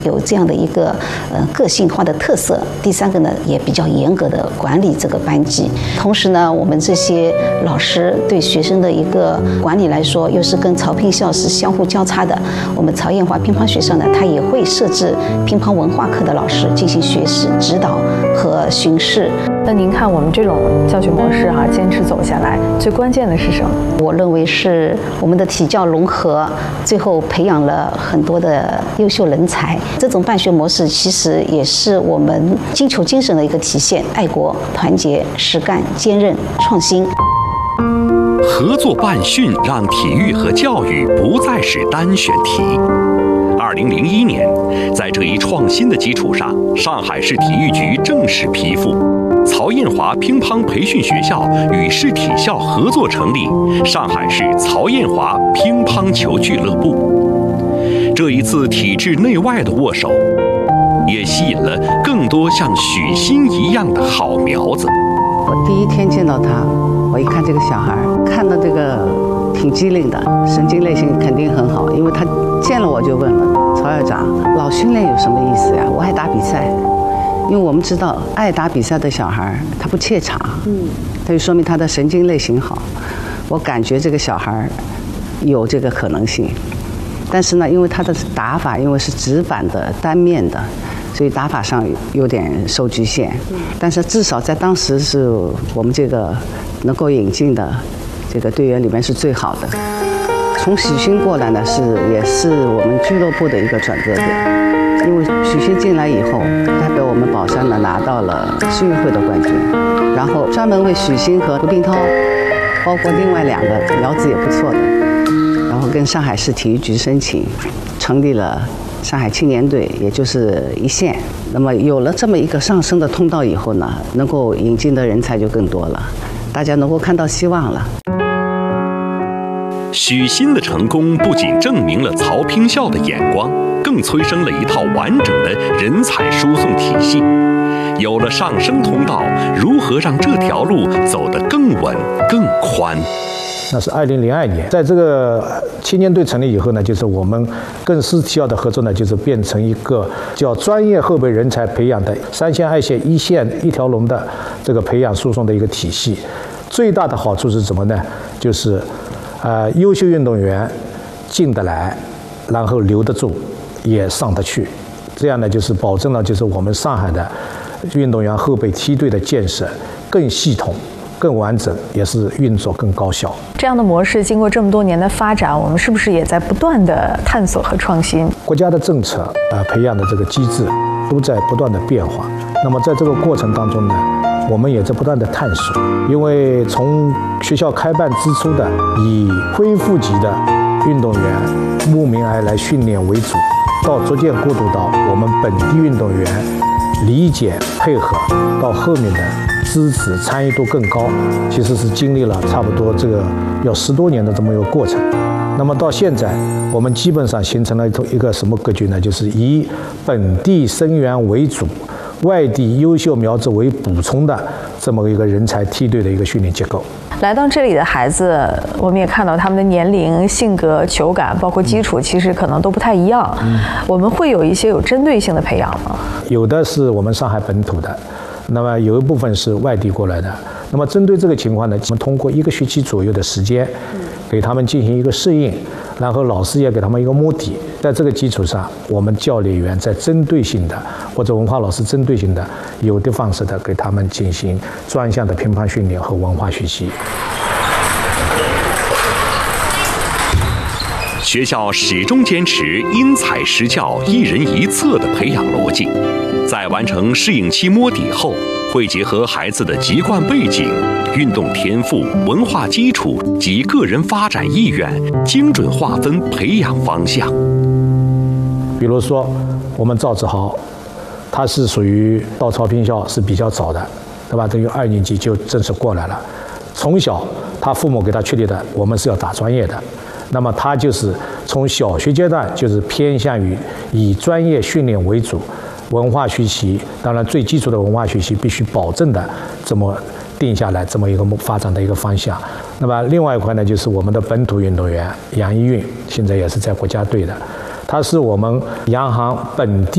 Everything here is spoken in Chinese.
有这样的一个个性化的特色。第三个呢，也比较严格的管理这个班级。同时呢，我们这些老师对学生的一个管理来说，又是跟曹乒校是相互交叉的。我们曹艳华乒乓学校呢，它也会设置乒乓文化课的老师进行学习指导和巡视。 那您看我们这种教学模式坚持走下来，最关键的是什么？ 我认为是我们的体教融合，最后培养了很多的优秀人才。这种办学模式其实也是我们金球精神的一个体现：爱国、团结、实干、坚韧、创新。 合作办训让体育和教育不再是单选题。2001年，在这一创新的基础上，上海市体育局正式批复，曹艳华乒乓培训学校与市体校合作成立上海市曹艳华乒乓球俱乐部。这一次体制内外的握手，也吸引了更多像许昕一样的好苗子。 我第一天见到他，我一看这个小孩，看到这个挺机灵的，神经类型肯定很好，因为他见了我就问了曹校长，老训练有什么意思呀？我爱打比赛。因为我们知道爱打比赛的小孩他不怯场，他就说明他的神经类型好。我感觉这个小孩有这个可能性，但是呢，因为他的打法因为是直板的单面的，所以打法上有点受局限。但是至少在当时是我们这个能够引进的这个队员里面是最好的。从许昕过来呢，也是我们俱乐部的一个转折点。因为许昕进来以后，代表我们宝山呢拿到了世运会的冠军，然后专门为许昕和胡定涛，包括另外2个苗子也不错的，然后跟上海市体育局申请，成立了上海青年队，也就是一线。那么有了这么一个上升的通道以后呢，能够引进的人才就更多了，大家能够看到希望了。 许昕的成功不仅证明了曹乒校的眼光，更催生了一套完整的人才输送体系。有了上升通道，如何让这条路走得更稳、更宽？ 那是2002年，在这个青年队成立以后呢，就是我们跟市体校的合作呢，就是变成一个叫专业后备人才培养的3线、2线、1线一条龙的这个培养输送的一个体系。最大的好处是什么呢？就是优秀运动员进得来，然后留得住，也上得去，这样呢就是保证了就是我们上海的运动员后备梯队的建设更系统、更完整，也是运作更高效。 这样的模式经过这么多年的发展，我们是不是也在不断的探索和创新？ 国家的政策培养的这个机制都在不断的变化。那么在这个过程当中呢，我们也在不断的探索。因为从学校开办之初的以恢复级的运动员慕名而来训练为主，到逐渐过渡到我们本地运动员理解配合，到后面的支持参与度更高，其实是经历了差不多这个要10多年的这么一个过程。那么到现在，我们基本上形成了一个什么格局呢？就是以本地生源为主，外地优秀苗子为补充的这么一个人才梯队的一个训练结构。 来到这里的孩子，我们也看到他们的年龄、性格、球感，包括基础，其实可能都不太一样。我们会有一些有针对性的培养吗？ 有的是我们上海本土的，那么有一部分是外地过来的。那么针对这个情况呢，我们通过1个学期左右的时间，给他们进行一个适应，然后老师也给他们一个摸底。在这个基础上，我们教练员在针对性的或者文化老师针对性的有的放矢的给他们进行专项的乒乓训练和文化学习。 学校始终坚持因材施教、一人一策的培养逻辑，在完成适应期摸底后，会结合孩子的籍贯背景、运动天赋、文化基础及个人发展意愿，精准划分培养方向。 比如说，我们赵志豪，他是属于到曹乒校是比较早的，对吧？等于2年级就正式过来了。从小，他父母给他确立的，我们是要打专业的。那么他就是从小学阶段就是偏向于以专业训练为主，文化学习，当然最基础的文化学习必须保证的这么定下来这么一个发展的一个方向。那么另外一块呢，就是我们的本土运动员杨一运，现在也是在国家队的，他是我们洋行本地